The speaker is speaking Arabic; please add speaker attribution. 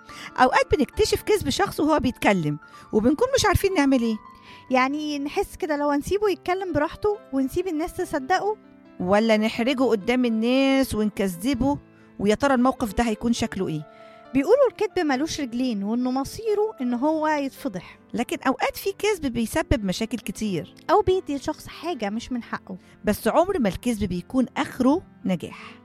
Speaker 1: أوقات بنكتشف كذب شخص وهو بيتكلم وبنكون مش عارفين نعمل إيه،
Speaker 2: يعني نحس كده لو نسيبه يتكلم براحته ونسيب الناس تصدقه،
Speaker 1: ولا نحرجه قدام الناس ونكذبه، ويا ترى الموقف ده هيكون شكله إيه؟
Speaker 2: بيقولوا الكذب ملوش رجلين وإنه مصيره إن هو يتفضح،
Speaker 1: لكن أوقات في كذب بيسبب مشاكل كتير،
Speaker 2: أو بيدي الشخص حاجة مش من حقه.
Speaker 1: بس عمر ما الكذب بيكون آخره نجاح.